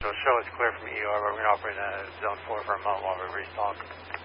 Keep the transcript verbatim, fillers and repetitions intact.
It'll show it's clear from E R, but we're going to operate in zone four for a moment while we restock.